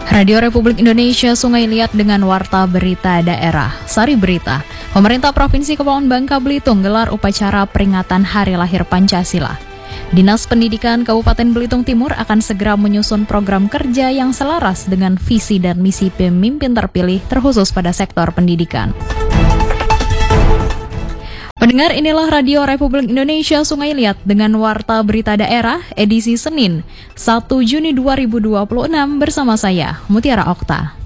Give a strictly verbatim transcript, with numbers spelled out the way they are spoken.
Radio Republik Indonesia Sungai Liat dengan Warta Berita Daerah. Sari Berita, Pemerintah Provinsi Kepulauan Bangka Belitung gelar upacara peringatan Hari Lahir Pancasila. Dinas Pendidikan Kabupaten Belitung Timur akan segera menyusun program kerja yang selaras dengan visi dan misi pemimpin terpilih terkhusus pada sektor pendidikan. Pendengar, inilah Radio Republik Indonesia Sungai Liat dengan Warta Berita Daerah edisi Senin satu Juni dua ribu dua puluh enam bersama saya, Mutiara Okta.